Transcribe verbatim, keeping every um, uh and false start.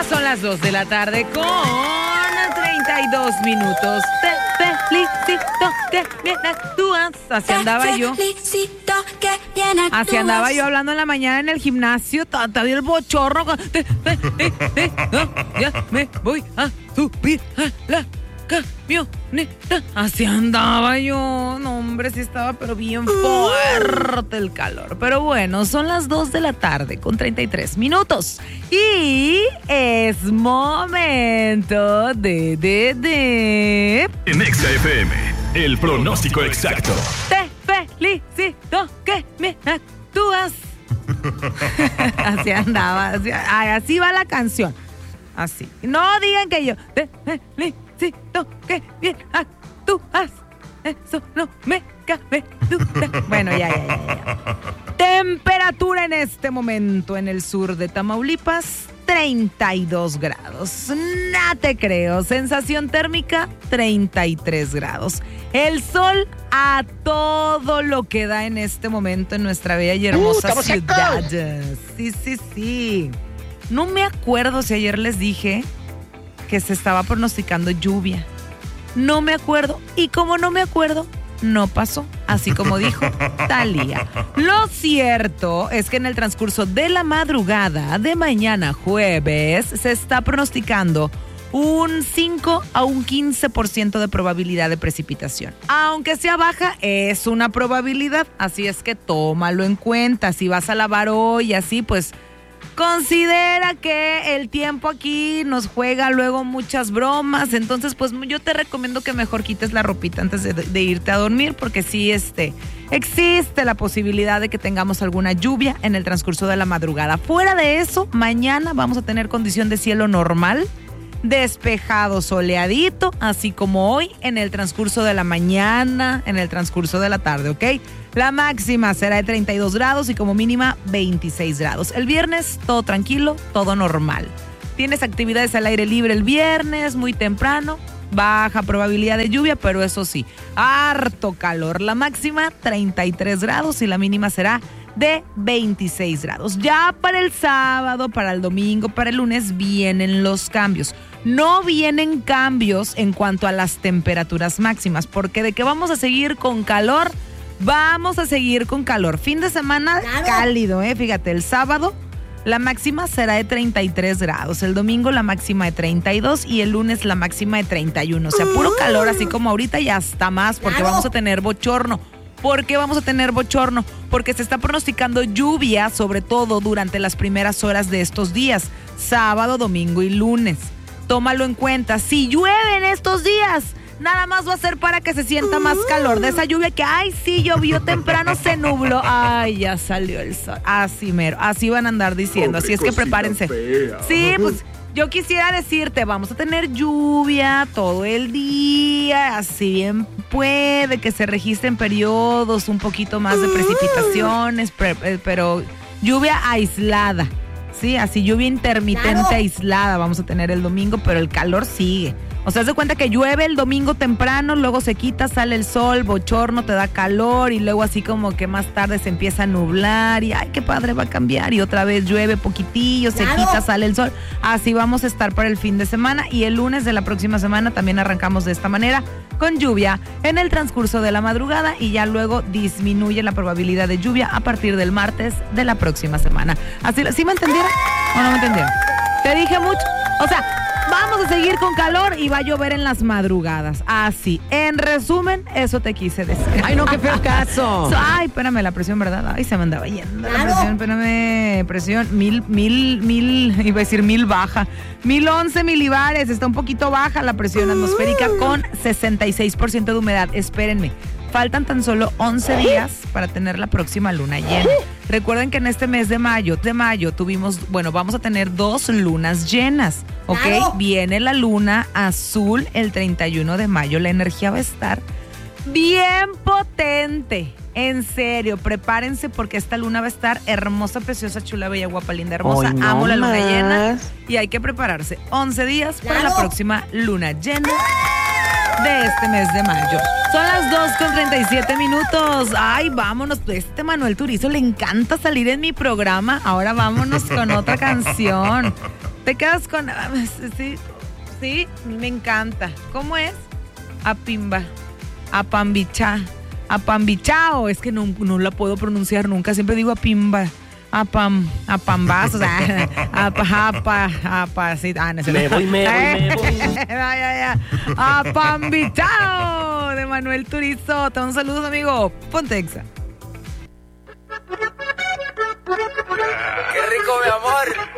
Son las dos de la tarde con treinta y dos minutos. Te felicito que bien actúas. Así andaba yo. Así andaba yo hablando en la mañana en el gimnasio. Todavía el bochorno. Te felicito, ya me voy a subir a la camioneta. Así andaba yo. No, hombre, sí estaba, pero bien fuerte el calor. Pero bueno, son las dos de la tarde con treinta y tres minutos. Y es momento de, de, de... En Exa F M, el pronóstico exacto. Te felicito que me actúas. Así andaba. Así, así va la canción. Así. No digan que yo te felicito que bien actúas. Eso no me cabe duda. Bueno, ya, ya, ya, ya. Temperatura en este momento en el sur de Tamaulipas, treinta y dos grados. No te creo. Sensación térmica, treinta y tres grados. El sol a todo lo que da en este momento en nuestra bella y hermosa uh, ciudad. Sí, sí, sí. No me acuerdo si ayer les dije que se estaba pronosticando lluvia. No me acuerdo. Y como no me acuerdo, no pasó. Así como dijo Thalía. Lo cierto es que en el transcurso de la madrugada de mañana jueves se está pronosticando un cinco a un quince por ciento de probabilidad de precipitación. Aunque sea baja, es una probabilidad. Así es que tómalo en cuenta. Si vas a lavar hoy así, pues considera que el tiempo aquí nos juega luego muchas bromas. Entonces, pues yo te recomiendo que mejor quites la ropita antes de, de irte a dormir, porque sí, este, existe la posibilidad de que tengamos alguna lluvia en el transcurso de la madrugada. Fuera de eso, mañana vamos a tener condición de cielo normal, despejado, soleadito, así como hoy en el transcurso de la mañana, en el transcurso de la tarde, ¿ok? La máxima será de treinta y dos grados y como mínima veintiséis grados. El viernes todo tranquilo, todo normal. Tienes actividades al aire libre el viernes, muy temprano, baja probabilidad de lluvia, pero eso sí, harto calor. La máxima treinta y tres grados y la mínima será de veintiséis grados. Ya para el sábado, para el domingo, para el lunes vienen los cambios. No vienen cambios en cuanto a las temperaturas máximas, porque de que vamos a seguir con calor, vamos a seguir con calor. Fin de semana claro. Cálido, ¿eh? Fíjate, el sábado la máxima será de treinta y tres grados, el domingo la máxima de treinta y dos y el lunes la máxima de treinta y uno. O sea, puro calor, así como ahorita y hasta más, porque claro. Vamos a tener bochorno. ¿Por qué vamos a tener bochorno? Porque se está pronosticando lluvia, sobre todo durante las primeras horas de estos días, sábado, domingo y lunes. Tómalo en cuenta. Si llueve en estos días, nada más va a ser para que se sienta más calor. De esa lluvia que, ay, sí, llovió temprano, se nubló. Ay, ya salió el sol. Así mero, así van a andar diciendo. Así es que prepárense. Fea. Sí, pues yo quisiera decirte, vamos a tener lluvia todo el día. Así bien puede que se registren periodos un poquito más de precipitaciones, pero lluvia aislada. Sí, así lluvia intermitente claro. Aislada vamos a tener el domingo, pero el calor sigue. O sea, haz de cuenta que llueve el domingo temprano, luego se quita, sale el sol, bochorno, te da calor y luego así como que más tarde se empieza a nublar y ay, qué padre va a cambiar y otra vez llueve poquitillo, se claro. Quita, sale el sol. Así vamos a estar para el fin de semana y el lunes de la próxima semana también arrancamos de esta manera con lluvia en el transcurso de la madrugada y ya luego disminuye la probabilidad de lluvia a partir del martes de la próxima semana. Así, ¿sí me entendieron o no me entendieron? Te dije mucho, o sea, vamos a seguir con calor y va a llover en las madrugadas. Así, en resumen, eso te quise decir. Ay, no, qué feo caso. Ay, espérame, la presión, ¿verdad? Ay, se me andaba yendo la presión, espérame, presión, mil, mil, mil, iba a decir mil baja. Mil once milibares, está un poquito baja la presión atmosférica con sesenta y seis por ciento de humedad. Espérenme. Faltan tan solo once días para tener la próxima luna llena. Recuerden que en este mes de mayo, de mayo tuvimos, bueno, vamos a tener dos lunas llenas, ¿ok? Claro. Viene la luna azul el treinta y uno de mayo. La energía va a estar bien potente. En serio, prepárense porque esta luna va a estar hermosa, preciosa, chula, bella, guapa, linda, hermosa. No amo la luna más. Llena y hay que prepararse. once días claro. Para la próxima luna llena de este mes de mayo. Son las dos con treinta y siete minutos. Ay, vámonos. Este Manuel Turizo le encanta salir en mi programa. Ahora vámonos con otra canción. Te quedas con... Sí, sí, me encanta. ¿Cómo es? Apimba. Apambicha. Apambichao. Es que no, no la puedo pronunciar nunca. Siempre digo apimba. Apam, apambas, o sea, apa, apa, apa, sí, ah, no sé. Me voy, me voy, me voy. Ya, ya, ya. Apambichao de Manuel Turizo. Te un saludos, amigo. Ponte Exa. Qué rico, mi amor.